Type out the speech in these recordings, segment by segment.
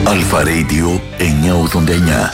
Αλφα Radio 989.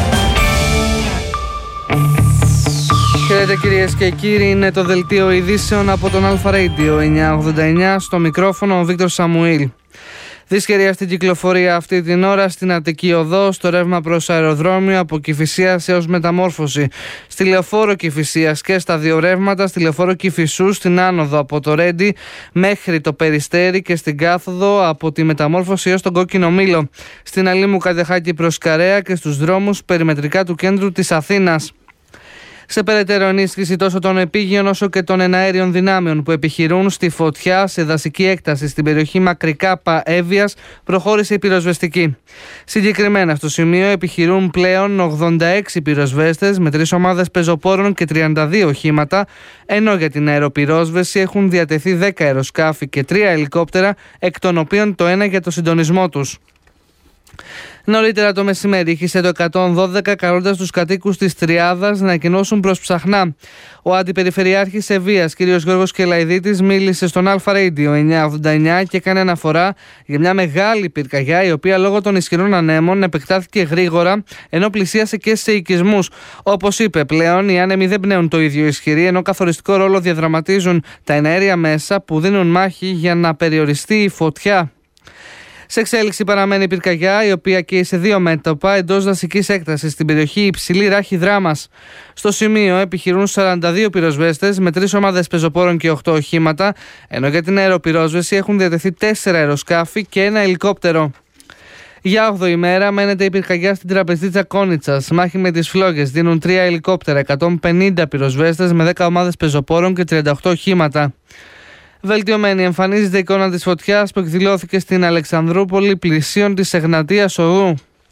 Χαίρετε κυρίες και κύριοι, είναι το δελτίο ειδήσεων από τον Αλφα Radio 989, στο μικρόφωνο ο Βίκτορ Σαμουήλ. Δυσκαιρία στην κυκλοφορία αυτή την ώρα στην Αττική Οδό, στο ρεύμα προς αεροδρόμιο από Κηφισίας έως Μεταμόρφωση. Στη Λεωφόρο Κηφισίας και στα δύο ρεύματα, στη Λεωφόρο Κηφισού στην άνοδο από το Ρέντι μέχρι το Περιστέρι και στην κάθοδο από τη Μεταμόρφωση έως τον Κόκκινο Μήλο. Στην Αλήμου Κατεχάκη προς Καρέα και στους δρόμους περιμετρικά του κέντρου της Αθήνας. Σε περαιτέρω ενίσχυση τόσο των επίγειων όσο και των εναέριων δυνάμεων που επιχειρούν στη φωτιά σε δασική έκταση στην περιοχή Μακρικάπα Εύβοιας, προχώρησε η πυροσβεστική. Συγκεκριμένα στο σημείο επιχειρούν πλέον 86 πυροσβέστες με 3 ομάδες πεζοπόρων και 32 οχήματα, ενώ για την αεροπυρόσβεση έχουν διατεθεί 10 αεροσκάφη και 3 ελικόπτερα, εκ των οποίων το ένα για το συντονισμό τους. Νωρίτερα το μεσημέρι ήχησε το 112 καλώντας τους κατοίκους της Τριάδας να εκκοινώσουν προς Ψαχνά. Ο Αντιπεριφερειάρχης Ευβοίας, κ. Γιώργος Κελαϊδίτης, μίλησε στον Αλφα Radio 989 και έκανε αναφορά για μια μεγάλη πυρκαγιά η οποία λόγω των ισχυρών ανέμων επεκτάθηκε γρήγορα ενώ πλησίασε και σε οικισμούς. Όπως είπε, πλέον οι άνεμοι δεν πνέουν το ίδιο ισχυροί, ενώ καθοριστικό ρόλο διαδραματίζουν τα εναέρια μέσα που δίνουν μάχη για να περιοριστεί η φωτιά. Σε εξέλιξη παραμένει η πυρκαγιά, η οποία καίει σε 2 μέτωπα εντός δασικής έκτασης στην περιοχή Υψηλή Ράχη Δράμας. Στο σημείο επιχειρούν 42 πυροσβέστες με 3 ομάδες πεζοπόρων και 8 οχήματα, ενώ για την αεροπυρόσβεση έχουν διατεθεί 4 αεροσκάφη και 1 ελικόπτερο. Για 8η μέρα μένεται η πυρκαγιά στην Τραπεζίτσα Κόνιτσας. Μάχη με τις φλόγες δίνουν 3 ελικόπτερα, 150 πυροσβέστες με 10 ομάδες πεζοπόρων και 38 οχήματα. Βελτιωμένη εμφανίζεται η εικόνα της φωτιάς που εκδηλώθηκε στην Αλεξανδρούπολη πλησίων της Εγνατίας Οδού.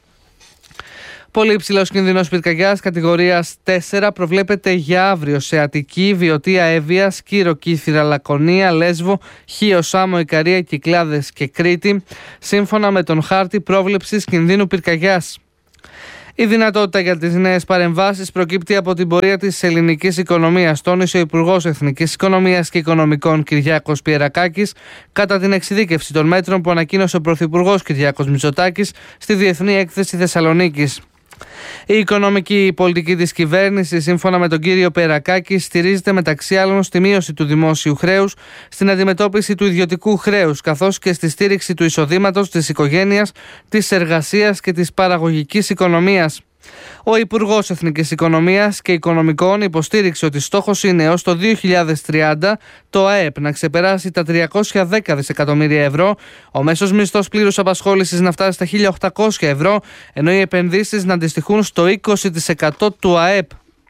Πολύ υψηλός κίνδυνος πυρκαγιάς κατηγορίας 4 προβλέπεται για αύριο σε Αττική, Βιωτία, Εύβοια, Σκύρο, Κύθυρα, Λακωνία, Λέσβο, Χίο, Σάμο, Ικαρία, Κυκλάδες και Κρήτη, σύμφωνα με τον χάρτη πρόβλεψης κινδύνου πυρκαγιάς. Η δυνατότητα για τις νέες παρεμβάσεις προκύπτει από την πορεία της ελληνικής οικονομίας, τόνισε ο Υπουργός Εθνικής Οικονομίας και Οικονομικών Κυριάκος Πιερακάκης κατά την εξειδίκευση των μέτρων που ανακοίνωσε ο Πρωθυπουργός Κυριάκος Μητσοτάκης στη Διεθνή Έκθεση Θεσσαλονίκης. Η οικονομική πολιτική της κυβέρνησης, σύμφωνα με τον κύριο Πιερακάκη, στηρίζεται μεταξύ άλλων στη μείωση του δημόσιου χρέους, στην αντιμετώπιση του ιδιωτικού χρέους, καθώς και στη στήριξη του εισοδήματος, της οικογένειας, της εργασίας και της παραγωγικής οικονομίας. Ο Υπουργός Εθνικής Οικονομίας και Οικονομικών υποστήριξε ότι στόχος είναι έως το 2030 το ΑΕΠ να ξεπεράσει τα 310 δισεκατομμύρια ευρώ, ο μέσος μισθός πλήρους απασχόλησης να φτάσει στα 1.800 ευρώ, ενώ οι επενδύσεις να αντιστοιχούν στο 20% του ΑΕΠ.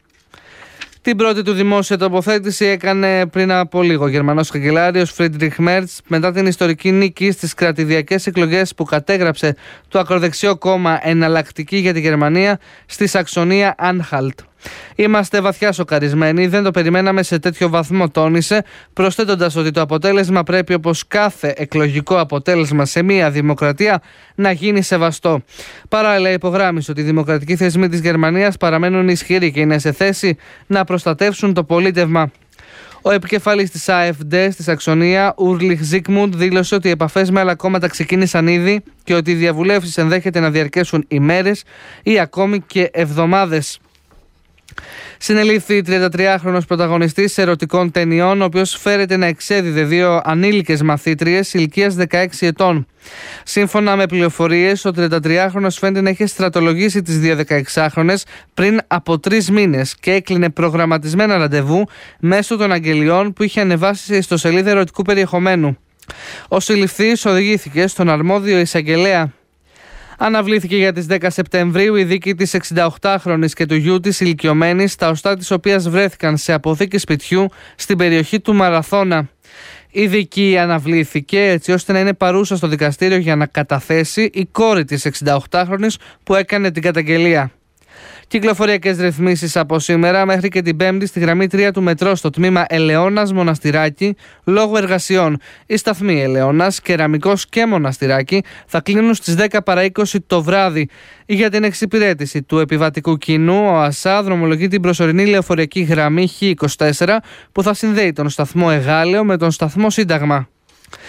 Την πρώτη του δημόσια τοποθέτηση έκανε πριν από λίγο ο Γερμανός καγκελάριος Φρίντριχ Μέρτς μετά την ιστορική νίκη στις κρατηδιακές εκλογές που κατέγραψε το ακροδεξιό κόμμα Εναλλακτική για τη Γερμανία στη Σαξονία Άνχαλτ. «Είμαστε βαθιά σοκαρισμένοι, δεν το περιμέναμε σε τέτοιο βαθμό», τόνισε, προσθέτοντας ότι το αποτέλεσμα πρέπει, όπως κάθε εκλογικό αποτέλεσμα σε μια δημοκρατία, να γίνει σεβαστό. Παράλληλα, υπογράμμισε ότι οι δημοκρατικοί θεσμοί της Γερμανίας παραμένουν ισχυροί και είναι σε θέση να προστατεύσουν το πολίτευμα. Ο επικεφαλής της AfD στη Σαξονία, Ουρλιχ Ζίκμουντ, δήλωσε ότι οι επαφές με άλλα κόμματα ξεκίνησαν ήδη και ότι οι διαβουλεύσεις ενδέχεται να διαρκέσουν ημέρες ή ακόμη και εβδομάδες. Συνελήφθη 33χρονος πρωταγωνιστής ερωτικών ταινιών, ο οποίος φέρεται να εξέδιδε 2 ανήλικες μαθήτριες ηλικίας 16 ετών. Σύμφωνα με πληροφορίες, ο 33χρονος φαίνεται να είχε στρατολογήσει τις 2 16χρονες πριν από 3 μήνες και έκλεινε προγραμματισμένα ραντεβού μέσω των αγγελιών που είχε ανεβάσει σε ιστοσελίδα ερωτικού περιεχομένου. Ο συλληφθής οδηγήθηκε στον αρμόδιο εισαγγελέα. Αναβλήθηκε για τις 10 Σεπτεμβρίου η δίκη της 68χρονης και του γιού της ηλικιωμένης, τα οστά της οποίας βρέθηκαν σε αποθήκη σπιτιού στην περιοχή του Μαραθώνα. Η δίκη αναβλήθηκε έτσι ώστε να είναι παρούσα στο δικαστήριο για να καταθέσει η κόρη της 68χρονης που έκανε την καταγγελία. Κυκλοφοριακές ρυθμίσεις από σήμερα μέχρι και την Πέμπτη στη γραμμή 3 του μετρό στο τμήμα Ελαιώνας Μοναστηράκι λόγω εργασιών. Οι σταθμοί Ελαιώνας, Κεραμικός και Μοναστηράκι θα κλείνουν στις 10 παρά 20 το βράδυ. Για την εξυπηρέτηση του επιβατικού κοινού, ο ΑΣΑ δρομολογεί την προσωρινή λεωφορειακή γραμμή Χ24 που θα συνδέει τον σταθμό Εγάλεο με τον σταθμό Σύνταγμα.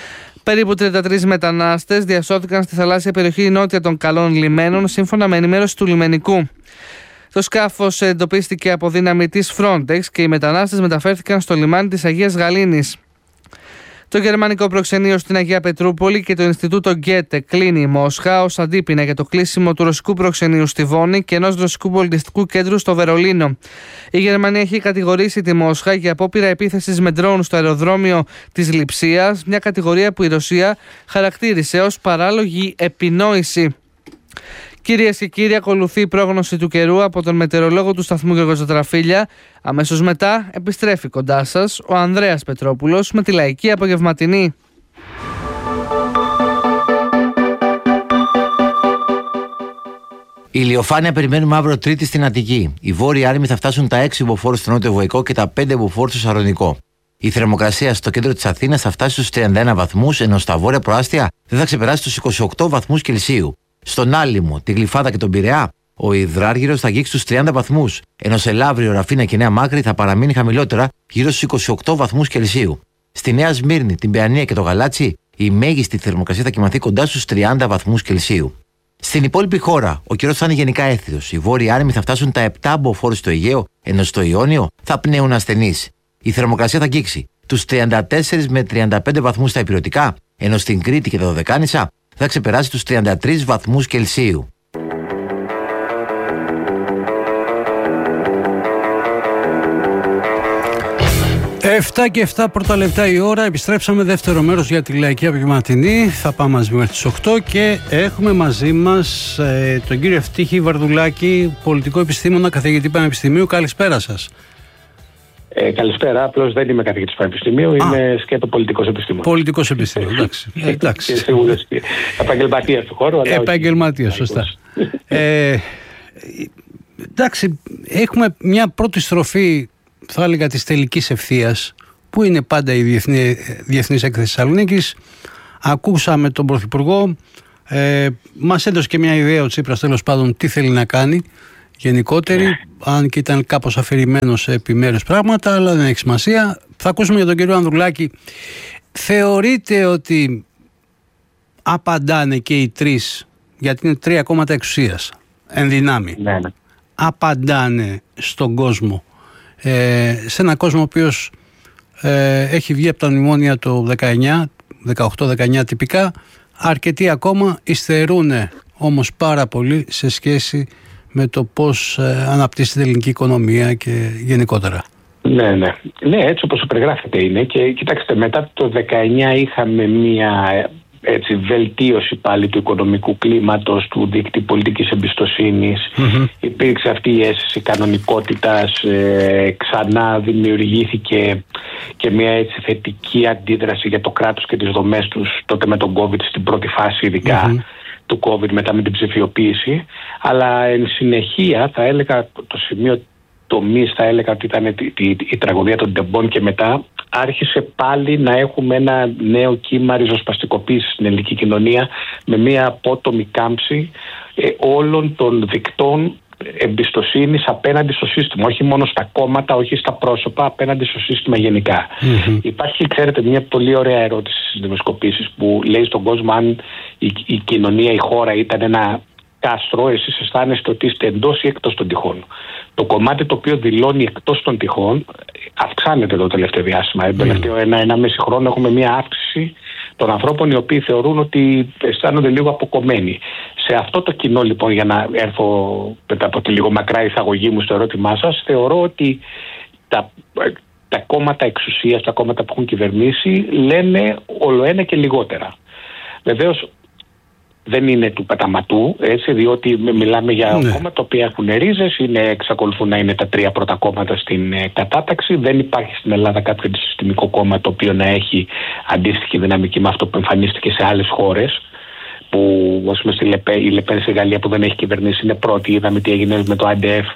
Περίπου 33 μετανάστες διασώθηκαν στη θαλάσσια περιοχή νότια των Καλών Λιμένων, σύμφωνα με ενημέρωση του λιμενικού. Το σκάφος εντοπίστηκε από δύναμη της Frontex και οι μετανάστες μεταφέρθηκαν στο λιμάνι της Αγίας Γαλήνης. Το γερμανικό προξενείο στην Αγία Πετρούπολη και το Ινστιτούτο Γκέτε κλείνει η Μόσχα ως αντίπεινα για το κλείσιμο του ρωσικού προξενείου στη Βόνη και ενός ρωσικού πολιτιστικού κέντρου στο Βερολίνο. Η Γερμανία έχει κατηγορήσει τη Μόσχα για απόπειρα επίθεσης με ντρόουν στο αεροδρόμιο της Λειψίας, μια κατηγορία που η Ρωσία χαρακτήρισε ως παράλογη επινόηση. Κυρίες και κύριοι, ακολουθεί η πρόγνωση του καιρού από τον μετεωρολόγο του σταθμού Γιώργο Τζατραφίλια. Αμέσως μετά επιστρέφει κοντά σας ο Ανδρέας Πετρόπουλος με τη λαϊκή απογευματινή. Η ηλιοφάνεια περιμένουμε αύριο Τρίτη στην Αττική. Οι βόρειοι άρμοι θα φτάσουν τα 6 μποφόρ στο νότιο Βοϊκό και τα 5 μποφόρ στο Σαρονικό. Η θερμοκρασία στο κέντρο της Αθήνας θα φτάσει στους 31 βαθμούς, ενώ στα βόρεια προάστια δεν θα ξεπεράσει τους 28 βαθμούς Κελσίου. Στον Άλυμο, τη Γλυφάδα και τον Πειραιά, ο υδράργυρος θα αγγίξει τους 30 βαθμούς, ενώ σε Λαύριο, Ραφίνα και Νέα Μάκρη θα παραμείνει χαμηλότερα, γύρω στους 28 βαθμούς Κελσίου. Στη Νέα Σμύρνη, την Παιανία και το Γαλάτσι, η μέγιστη θερμοκρασία θα κοιμαθεί κοντά στους 30 βαθμούς Κελσίου. Στην υπόλοιπη χώρα, ο καιρός θα είναι γενικά έθριος. Οι βόρειοι άρμοι θα φτάσουν τα 7 μποφόρ στο Αιγαίο, ενώ στο Ιόνιο θα πνέουν ασθενείς. Η θερμοκρασία θα αγγίξει τους 34 με 35 βαθμούς στα ηπειρωτικά, ενώ στην Κρήτη και τα Δωδεκάνησα θα ξεπεράσει τους 33 βαθμούς Κελσίου. Εφτά και 7 πρώτα λεπτά η ώρα. Επιστρέψαμε δεύτερο μέρος για τη λαϊκή απογευματινή. Θα πάμε μαζί μέχρι τις 8 και έχουμε μαζί μας τον κύριο Ευτύχη Βαρδουλάκη, πολιτικό επιστήμονα, καθηγητή Πανεπιστημίου. Καλησπέρα σας. Καλησπέρα. Απλώς δεν είμαι καθηγητής Πανεπιστημίου, είμαι σκέτο πολιτικός επιστήμονας. Πολιτικός επιστήμονας, εντάξει. Και σίγουρα επαγγελματίας του χώρου. Επαγγελματίας, σωστά. Εντάξει, έχουμε μια πρώτη στροφή, θα έλεγα, της τελικής ευθείας, που είναι πάντα η Διεθνής Έκθεση Θεσσαλονίκης. Ακούσαμε τον Πρωθυπουργό, μας έδωσε και μια ιδέα ο Τσίπρας τέλος πάντων τι θέλει να κάνει γενικότερη, αν και ήταν κάπως αφηρημένο σε επιμέρους πράγματα, αλλά δεν έχει σημασία. Θα ακούσουμε για τον κύριο Ανδρουλάκη. Θεωρείτε ότι απαντάνε και οι τρεις, γιατί είναι 3 κόμματα εξουσίας, εν δυνάμει, απαντάνε στον κόσμο, σε έναν κόσμο ο οποίος έχει βγει από τα μνημόνια το 18-19 τυπικά, αρκετοί ακόμα υστερούν όμως πάρα πολύ σε σχέση με το πώς αναπτύσσεται η ελληνική οικονομία και γενικότερα. Ναι, έτσι όπως περιγράφεται είναι. Και κοιτάξτε, μετά το 19 είχαμε μια βελτίωση πάλι του οικονομικού κλίματος, του δίκτυου πολιτικής εμπιστοσύνης. Υπήρξε αυτή η αίσθηση κανονικότητας, ξανά δημιουργήθηκε και μια έτσι θετική αντίδραση για το κράτος και τις δομές τους τότε με τον COVID, στην πρώτη φάση ειδικά του COVID, μετά με την ψηφιοποίηση. Αλλά εν συνεχεία θα έλεγα το σημείο τομής, θα έλεγα ότι ήταν η τραγωδία των Ντεμπών και μετά άρχισε πάλι να έχουμε ένα νέο κύμα ριζοσπαστικοποίησης στην ελληνική κοινωνία, με μια απότομη κάμψη όλων των δικτών εμπιστοσύνης απέναντι στο σύστημα, όχι μόνο στα κόμματα, όχι στα πρόσωπα, απέναντι στο σύστημα γενικά. Υπάρχει, ξέρετε, μια πολύ ωραία ερώτηση στις δημοσκοπήσεις που λέει στον κόσμο, αν η κοινωνία, η χώρα ήταν ένα κάστρο, εσείς αισθάνεστε ότι είστε εντός ή εκτός των τυχών. Το κομμάτι το οποίο δηλώνει εκτός των τυχών αυξάνεται το τελευταίο διάστημα. Το τελευταίο 1,5 χρόνο έχουμε μια αύξηση των ανθρώπων οι οποίοι θεωρούν ότι αισθάνονται λίγο αποκομμένοι. Σε αυτό το κοινό, λοιπόν, για να έρθω μετά από τη λίγο μακρά εισαγωγή μου στο ερώτημά σας, θεωρώ ότι τα κόμματα εξουσίας, τα κόμματα που έχουν κυβερνήσει, λένε ολοένα και λιγότερα. Βεβαίως δεν είναι του παταματού, έτσι, διότι μιλάμε για κόμματα τα οποία έχουν ρίζες, εξακολουθούν να είναι τα 3 πρώτα κόμματα στην κατάταξη. Δεν υπάρχει στην Ελλάδα κάποιο συστημικό κόμμα το οποίο να έχει αντίστοιχη δυναμική με αυτό που εμφανίστηκε σε άλλες χώρες. Που, ας πούμε, η Λεπέν στη Γαλλία που δεν έχει κυβερνήσει είναι πρώτη. Είδαμε τι έγινε με το ΑΝΤΕΦ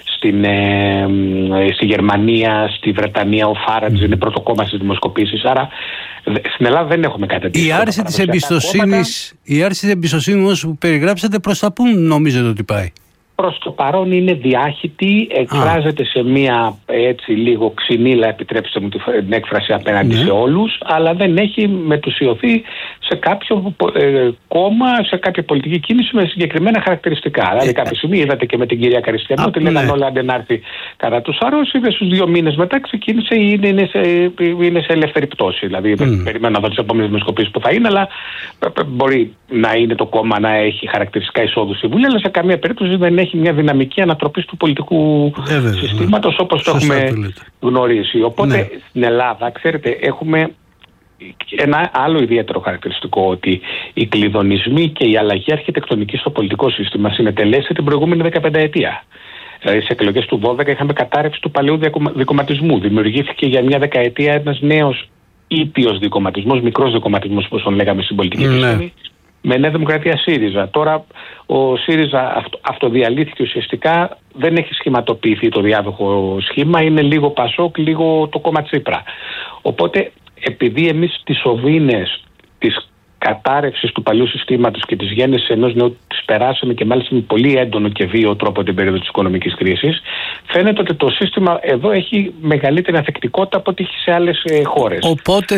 στη Γερμανία, στη Βρετανία. Ο Φάραντζ είναι πρώτο κόμμα στις δημοσκοπήσεις. Άρα στην Ελλάδα δεν έχουμε κάτι τέτοιο. Η άρση της εμπιστοσύνης όμως που περιγράψατε, προς τα πού νομίζετε ότι πάει? προς το παρόν είναι διάχυτη, εκφράζεται σε μία έτσι λίγο ξυνήλα, επιτρέψτε μου την έκφραση, απέναντι σε όλους, αλλά δεν έχει μετουσιωθεί σε κάποιο κόμμα, σε κάποια πολιτική κίνηση με συγκεκριμένα χαρακτηριστικά. Δηλαδή κάποια στιγμή είδατε και με την κυρία Καριστιανού ότι λέγανε όλα αντί να έρθει κατά του Σαρός, είδε στους 2 μήνες μετά ξεκίνησε ή είναι σε ελεύθερη πτώση. Δηλαδή περιμένω να δω τις επόμενες δημοσκοπήσεις που θα είναι, αλλά μπορεί να είναι το κόμμα να έχει χαρακτηριστικά εισόδου στη Βουλή, αλλά σε καμία περίπτωση δεν έχει μια δυναμική ανατροπή του πολιτικού συστήματος όπως το έχουμε γνωρίσει. Οπότε στην Ελλάδα, ξέρετε, έχουμε ένα άλλο ιδιαίτερο χαρακτηριστικό, ότι οι κλειδονισμοί και η αλλαγή αρχιτεκτονική στο πολιτικό σύστημα συνετελέσει την προηγούμενη 15 ετία. Δηλαδή, σε εκλογές του 2012 είχαμε κατάρρευση του παλαιού δικομματισμού. Δημιουργήθηκε για μια δεκαετία ένας νέος ήπιος δικομματισμός, μικρός δικομματισμός, όπως τον λέγαμε στην πολιτική επιστήμη, με Νέα Δημοκρατία ΣΥΡΙΖΑ. Τώρα ο ΣΥΡΙΖΑ αυτοδιαλύθηκε ουσιαστικά, δεν έχει σχηματοποιηθεί το διάδοχο σχήμα, είναι λίγο Πασόκ, λίγο το κόμμα Τσίπρα. Οπότε, επειδή εμείς τις οδύνες της κατάρρευσης του παλιού συστήματος και της γέννησης ενός νέου τις περάσαμε και μάλιστα με πολύ έντονο και βίαιο τρόπο την περίοδο της οικονομικής κρίσης, φαίνεται ότι το σύστημα εδώ έχει μεγαλύτερη ανθεκτικότητα από ό,τι έχει σε άλλες χώρες. Οπότε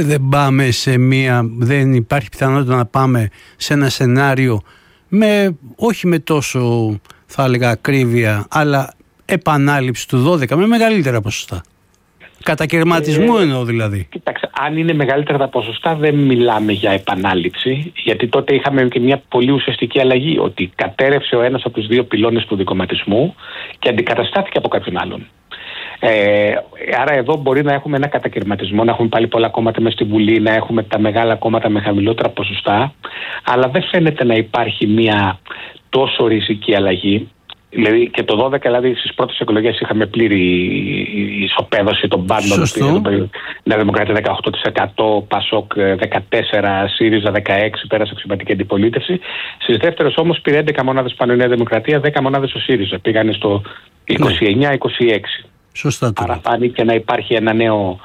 δεν υπάρχει πιθανότητα να πάμε σε ένα σενάριο όχι με τόσο, θα έλεγα, ακρίβεια, αλλά επανάληψη του 12 με μεγαλύτερα ποσοστά. Κατακαιρματισμού εννοώ δηλαδή. Κοιτάξτε, αν είναι μεγαλύτερα τα ποσοστά δεν μιλάμε για επανάληψη, γιατί τότε είχαμε και μια πολύ ουσιαστική αλλαγή, ότι κατέρευσε ο ένας από τους 2 πυλώνες του δικομματισμού και αντικαταστάθηκε από κάποιον άλλον. Άρα εδώ μπορεί να έχουμε ένα κατακαιρματισμό, να έχουμε πάλι πολλά κόμματα μες στη Βουλή, να έχουμε τα μεγάλα κόμματα με χαμηλότερα ποσοστά, αλλά δεν φαίνεται να υπάρχει μια τόσο ριζική αλλαγή. Δηλαδή και το 12, δηλαδή στις πρώτες εκλογές είχαμε πλήρη ισοπαίδωση των πάντων. Νέα Δημοκρατία 18%, Πασόκ 14%, ΣΥΡΙΖΑ 16%, πέρασε αξιωματική αντιπολίτευση. Στις δεύτερες όμως πήρε 11 μονάδες πάνω η Νέα Δημοκρατία, 10 μονάδες ο ΣΥΡΙΖΑ. Πήγανε στο 29-26. Σωστά. Άρα φάνηκε να υπάρχει ένας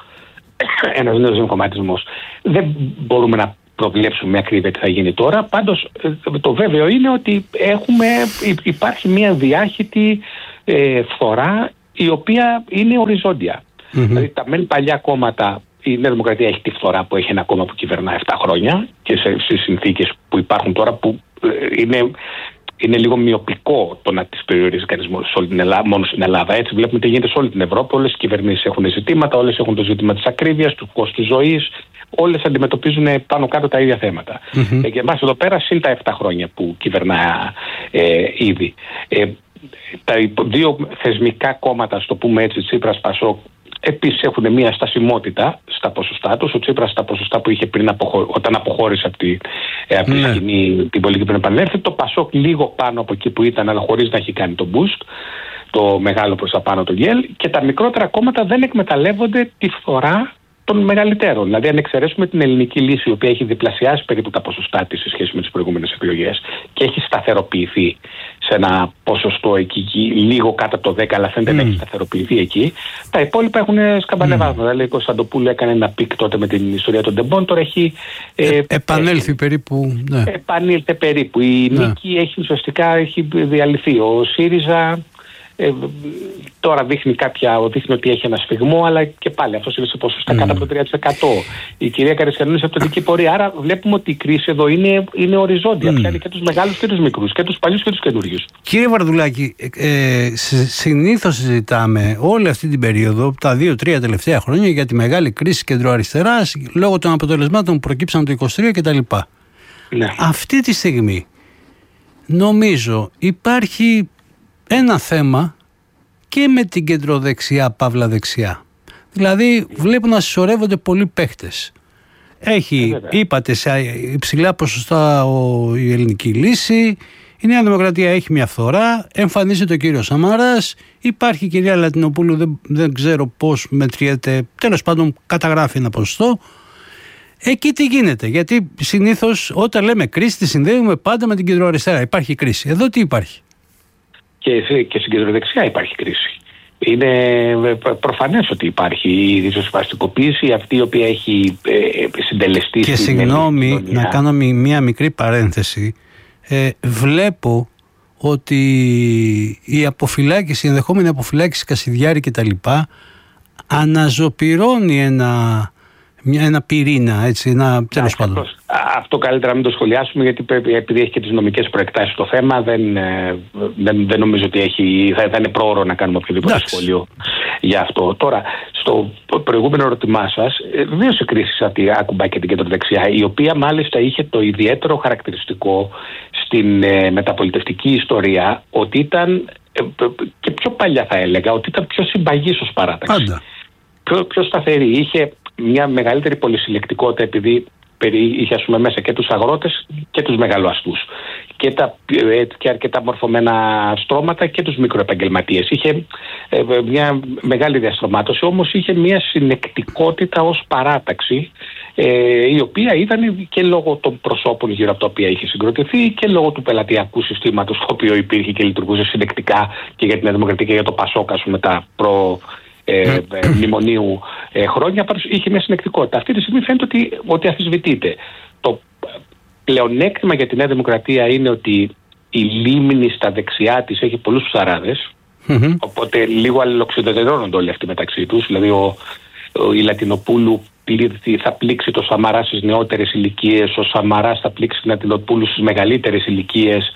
νέος δημοκρατισμός. Δεν μπορούμε να προβλέψουμε με ακρίβεια τι θα γίνει τώρα. Πάντως το βέβαιο είναι ότι υπάρχει μια διάχυτη φθορά η οποία είναι οριζόντια. Δηλαδή τα μεν παλιά κόμματα, η Νέα Δημοκρατία έχει τη φθορά που έχει ένα κόμμα που κυβερνά 7 χρόνια και στις συνθήκες που υπάρχουν τώρα που είναι λίγο μειοπικό το να τις περιορίζει κανείς μόνο στην Ελλάδα. Έτσι βλέπουμε τι γίνεται σε όλη την Ευρώπη. Όλες οι κυβερνήσεις έχουν ζητήματα, όλες έχουν το ζήτημα της ακρίβειας, του κόστου ζωής. Όλες αντιμετωπίζουν πάνω κάτω τα ίδια θέματα. Και εμάς εδώ πέρα συν τα 7 χρόνια που κυβερνά ήδη. Τα 2 θεσμικά κόμματα, στο πούμε έτσι, Τσίπρας, Πασόκ, επίσης έχουν μια στασιμότητα στα ποσοστά τους. Ο Τσίπρας στα ποσοστά που είχε όταν αποχώρησε από τη σκηνή την πολιτική πριν επανέλθει. Το Πασόκ λίγο πάνω από εκεί που ήταν, αλλά χωρίς να έχει κάνει το boost, το μεγάλο προς τα πάνω το γέλ. Και τα μικρότερα κόμματα δεν εκμεταλλεύονται τη φθορά των μεγαλύτερων. Δηλαδή, αν εξαιρέσουμε την ελληνική λύση, η οποία έχει διπλασιάσει περίπου τα ποσοστά της σε σχέση με τις προηγούμενες εκλογές και έχει σταθεροποιηθεί σε ένα ποσοστό εκεί, λίγο κάτω από το 10, αλλά φαίνεται να έχει σταθεροποιηθεί εκεί. Τα υπόλοιπα έχουν σκαμπανεβάσματα. Δηλαδή, ο Κωνσταντοπούλου έκανε ένα πικ τότε με την ιστορία των Ντεμπών, τώρα έχει. Επανέλθει περίπου. Ναι. Επανήλθε περίπου. Η νίκη ουσιαστικά έχει διαλυθεί. Ο ΣΥΡΙΖΑ. Τώρα δείχνει ότι έχει ένα σφιγμό, αλλά και πάλι αυτό είναι σε ποσοστά κάτω από το 3%. Η κυρία Καριστιανού είναι σε πτωτική πορεία. Άρα βλέπουμε ότι η κρίση εδώ είναι οριζόντια. Πιάνει και τους μεγάλους και τους μικρούς, και τους παλιούς και τους καινούριους. Κύριε Βαρδουλάκη, συνήθως συζητάμε όλη αυτή την περίοδο, τα 2-3 τελευταία χρόνια, για τη μεγάλη κρίση κεντροαριστεράς λόγω των αποτελεσμάτων που προκύψαν το 23 κτλ. Ναι. Αυτή τη στιγμή νομίζω υπάρχει ένα θέμα και με την κεντροδεξιά παύλα δεξιά. Δηλαδή βλέπω να συσσωρεύονται πολλοί παίχτες. Είπατε σε υψηλά ποσοστά η ελληνική λύση, η Νέα Δημοκρατία έχει μια φθορά, εμφανίζεται ο κύριος Σαμαράς, υπάρχει η κυρία Λατινοπούλου, δεν ξέρω πώς μετριέται, τέλος πάντων καταγράφει ένα ποσοστό. Εκεί τι γίνεται? Γιατί συνήθως όταν λέμε κρίση τη συνδέουμε πάντα με την κεντροαριστερά. Υπάρχει κρίση. Εδώ τι υπάρχει? Και στην κεντροδεξιά υπάρχει κρίση. Είναι προφανές ότι υπάρχει η ριζοσπαστικοποίηση, αυτή η οποία έχει συντελεστεί. Και συγγνώμη, να κάνω μια μικρή παρένθεση. Βλέπω ότι η αποφυλάκηση, η ενδεχόμενη αποφυλάκηση Κασιδιάρη κτλ. Αναζωπυρώνει ένα πυρήνα, έτσι, τέλος πάντων. Αυτό καλύτερα να μην το σχολιάσουμε, γιατί επειδή έχει και τις νομικές προεκτάσεις στο θέμα, δεν νομίζω ότι θα είναι πρόωρο να κάνουμε οποιοδήποτε σχόλιο για αυτό. Τώρα, στο προηγούμενο ερώτημά σας, βεβαίως η κρίση αυτή ακουμπάει και την κεντροδεξιά, η οποία μάλιστα είχε το ιδιαίτερο χαρακτηριστικό στην μεταπολιτευτική ιστορία ότι ήταν, και πιο παλιά θα έλεγα, ότι ήταν πιο συμπαγής ως παράταξη. Πάντα. Πιο σταθερή. Είχε μια μεγαλύτερη πολυσυλλεκτικότητα, επειδή είχε ας πούμε μέσα και τους αγρότες και τους μεγαλοαστούς και αρκετά μορφωμένα στρώματα και τους μικροεπαγγελματίες. Είχε μια μεγάλη διαστρωμάτωση, όμως είχε μια συνεκτικότητα ως παράταξη, η οποία ήταν και λόγω των προσώπων γύρω από τα οποία είχε συγκροτηθεί και λόγω του πελατειακού συστήματος, το οποίο υπήρχε και λειτουργούσε συνεκτικά και για την Νέα Δημοκρατία και για το Πασόκ, ας πούμε, τα μνημονίου χρόνια. Πάντως είχε μια συνεκτικότητα. Αυτή τη στιγμή φαίνεται ότι αμφισβητείται. Το πλεονέκτημα για τη Νέα Δημοκρατία είναι ότι η λίμνη στα δεξιά της έχει πολλούς ψαράδες, οπότε λίγο αλληλοξιδετερώνονται όλοι αυτοί μεταξύ τους. Δηλαδή η Λατινοπούλου θα πλήξει το Σαμαρά στις νεότερες ηλικίες, ο Σαμαράς θα πλήξει την Λατινοπούλου στις μεγαλύτερες ηλικίες,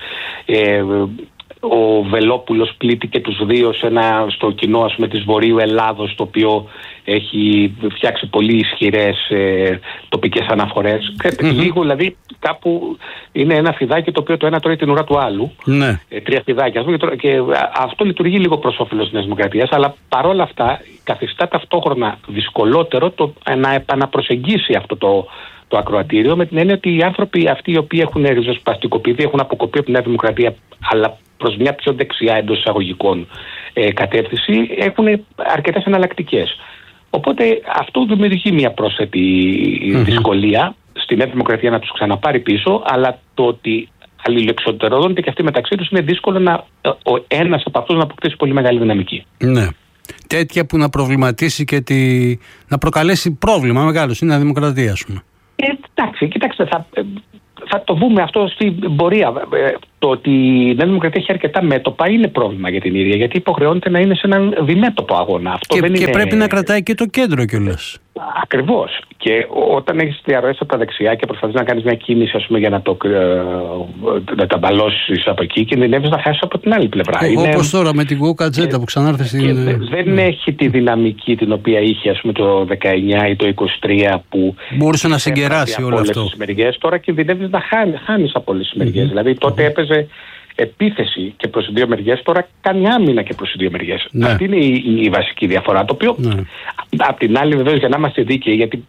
ο Βελόπουλος πλήττει και τους δύο στο κοινό, ας πούμε, της Βορείου Ελλάδος, το οποίο έχει φτιάξει πολύ ισχυρές τοπικές αναφορές. Λίγο, δηλαδή, κάπου είναι ένα φιδάκι το οποίο το ένα τρώει την ουρά του άλλου. Ναι. Τρία φιδάκια. Και αυτό λειτουργεί λίγο προς όφελος της Νέας Δημοκρατίας, αλλά παρόλα αυτά καθιστά ταυτόχρονα δυσκολότερο να επαναπροσεγγίσει αυτό το ακροατήριο, με την έννοια ότι οι άνθρωποι αυτοί οι οποίοι έχουν ριζοσπαστικοποιηθεί, έχουν αποκοπεί από τη Νέα Δημοκρατία, αλλά προς μια πιο δεξιά εντός εισαγωγικών κατεύθυνση, έχουν αρκετές εναλλακτικές. Οπότε αυτό δημιουργεί μια πρόσθετη δυσκολία στη Νέα Δημοκρατία να τους ξαναπάρει πίσω, αλλά το ότι αλληλοεξωτερώνονται και αυτοί μεταξύ τους είναι δύσκολο ο ένας από αυτούς να αποκτήσει πολύ μεγάλη δυναμική. Ναι. Τέτοια που να προβληματίσει και να προκαλέσει πρόβλημα μεγάλο στην Νέα Δημοκρατία, ας πούμε. Εντάξει, κοιτάξτε, θα το δούμε αυτό στην πορεία. Το ότι η Νέα Δημοκρατία έχει αρκετά μέτωπα είναι πρόβλημα για την ίδια, γιατί υποχρεώνεται να είναι σε έναν διμέτωπο αγώνα. Αυτό και πρέπει να κρατάει και το κέντρο κιόλας. Ακριβώς. Και όταν έχεις διαρροές από τα δεξιά και προσπαθείς να κάνεις μια κίνηση, ας πούμε, για να τα μπαλώσεις από εκεί, κινδυνεύεις να χάσεις από την άλλη πλευρά. Όπως τώρα με την Κουκατζέτα που ξανάρθε στην. Δεν έχει τη δυναμική την οποία είχε, ας πούμε, το 19 ή το 23 που μπορούσε να συγκεράσει όλο αυτό. Τώρα κινδυνεύεις να χάνεις από όλες τις μεριές. Δηλαδή τότε έπαιζε επίθεση και προς τις δύο μεριές, τώρα κάνει άμυνα και προς τις δύο μεριές. Ναι. Αυτή είναι η βασική διαφορά. Το οποίο, απ' την άλλη, βεβαίως, για να είμαστε δίκαιοι, γιατί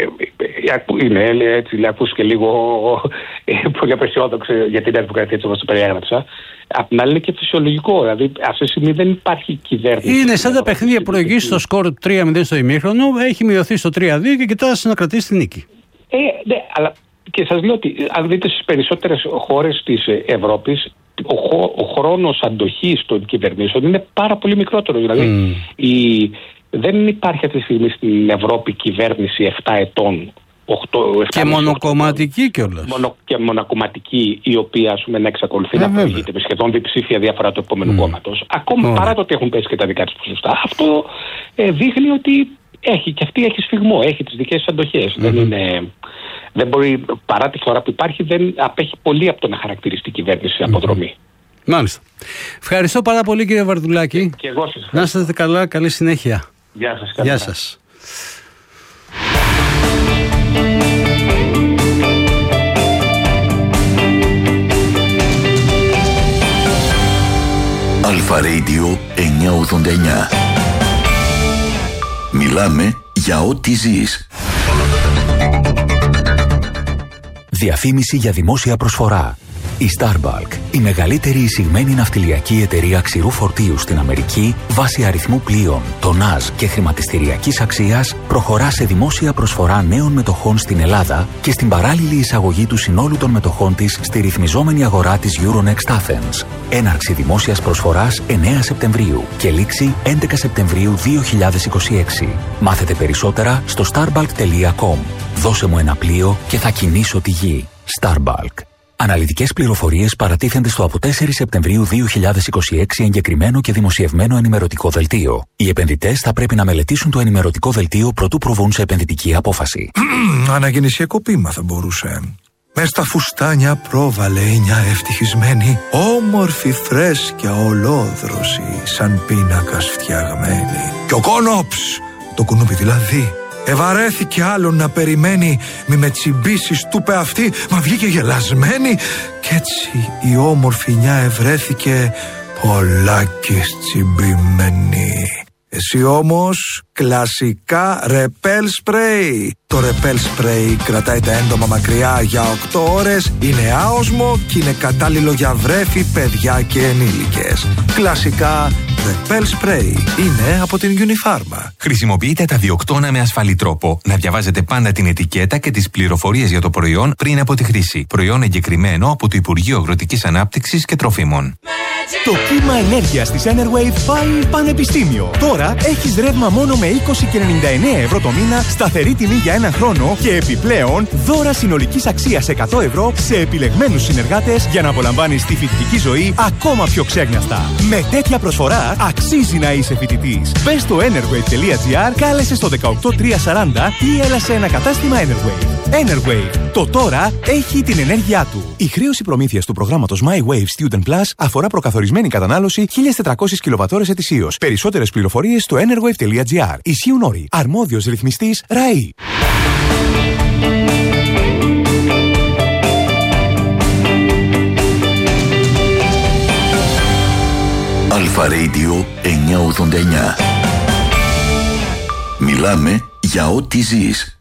είναι έτσι, ακούς και λίγο πολύ απεσιόδοξο για την Νέα Δημοκρατία, έτσι όπως το περιέγραψα. Απ' την άλλη είναι και φυσιολογικό. Δηλαδή, αυτή τη στιγμή δεν υπάρχει κυβέρνηση. Είναι σαν τα παιχνίδια που προηγήσει στο σκορ 3-0 στο ημίχρονο, έχει μειωθεί στο 3-2 και κοιτάς να κρατήσει την νίκη. Ναι, αλλά και σας λέω ότι αν δείτε στις περισσότερες χώρες της Ευρώπης, ο χρόνος αντοχής των κυβερνήσεων είναι πάρα πολύ μικρότερο. Δηλαδή δεν υπάρχει αυτή τη στιγμή στην Ευρώπη κυβέρνηση 7 ετών. 8, και μονοκομματική κιόλας. Και μονοκομματική, η οποία, ας πούμε, να εξακολουθεί να προηγείται με σχεδόν διψήφια διαφορά του επόμενου κόμματος. Ακόμα παρά το ότι έχουν πέσει και τα δικά της ποσοστά. Αυτό δείχνει ότι έχει σφιγμό, έχει τις δικές της αντοχές. Δεν μπορεί, παρά τη φορά που υπάρχει, δεν απέχει πολύ από το να χαρακτηριστεί η κυβέρνηση αποδρομή. Μάλιστα. Ευχαριστώ πάρα πολύ, κύριε Βαρδουλάκη. Και εγώ σας να είστε καλά, καλή συνέχεια. Γεια σας. Γεια σας. Αλφα Radio 989. Μιλάμε για ό,τι ζεις. Διαφήμιση για δημόσια προσφορά. Η Starbuck, η μεγαλύτερη εισηγμένη ναυτιλιακή εταιρεία ξηρού φορτίου στην Αμερική, βάσει αριθμού πλοίων, τονάζ και χρηματιστηριακής αξίας, προχωρά σε δημόσια προσφορά νέων μετοχών στην Ελλάδα και στην παράλληλη εισαγωγή του συνόλου των μετοχών της στη ρυθμιζόμενη αγορά της Euronext Athens. Έναρξη δημόσιας προσφοράς 9 Σεπτεμβρίου και λήξη 11 Σεπτεμβρίου 2026. Μάθετε περισσότερα στο starbuck.com. Δώσε μου ένα πλοίο και θα κινήσω τη γη. Starbuck. Αναλυτικές πληροφορίες παρατίθενται στο από 4 Σεπτεμβρίου 2026 εγκεκριμένο και δημοσιευμένο ενημερωτικό δελτίο. Οι επενδυτές θα πρέπει να μελετήσουν το ενημερωτικό δελτίο προτού προβούν σε επενδυτική απόφαση. Αναγεννησιακό ποίημα θα μπορούσε. Μες στα φουστάνια πρόβαλε η μια ευτυχισμένη, όμορφη φρέσκια ολόδρωση, σαν πίνακας φτιαγμένη. Και ο κόνοψ, το κουνούπι δηλαδή, ευαρέθηκε άλλον να περιμένει. Μη με τσιμπήσεις, του είπε αυτή, μα βγήκε γελασμένη. Κι έτσι η όμορφη νιά ευρέθηκε πολλάκις τσιμπημένη. Εσύ όμως κλασικά ρεπέλ σπρέι. Το ρεπέλ σπρέι κρατάει τα έντομα μακριά για 8 ώρες, είναι άοσμο και είναι κατάλληλο για βρέφη, παιδιά και ενήλικες. Κλασικά ρεπέλ σπρέι είναι από την Unifarma. Χρησιμοποιείτε τα διοκτώνα με ασφαλή τρόπο. Να διαβάζετε πάντα την ετικέτα και τις πληροφορίες για το προϊόν πριν από τη χρήση. Προϊόν εγκεκριμένο από το Υπουργείο Αγροτικής Ανάπτυξης και Τροφίμων. Το κύμα ενέργειας της Enerwave πάει πανεπιστήμιο. Τώρα έχεις ρεύμα μόνο με 20 και 99 ευρώ το μήνα, σταθερή τιμή για ένα χρόνο και επιπλέον δώρα συνολικής αξίας 100 ευρώ σε επιλεγμένους συνεργάτες για να απολαμβάνεις τη φοιτητική ζωή ακόμα πιο ξέγνιαστα. Με τέτοια προσφορά αξίζει να είσαι φοιτητής. Μπες στο enerwave.gr, κάλεσε στο 18340 ή έλα σε ένα κατάστημα Enerwave. Enerwave. Το τώρα έχει την ενέργειά του. Η χρέωση προμήθειας του προγράμματος My Wave Student Plus αφορά προκαθορισμένη κατανάλωση 1.400 κιλοβατόρες ετησίως. Περισσότερες πληροφορίες στο enerwave.gr. Ισχύουν όροι. Αρμόδιος ρυθμιστής ΡΑΗ. Αλφα Radio 989. Μιλάμε για ό,τι ζεις.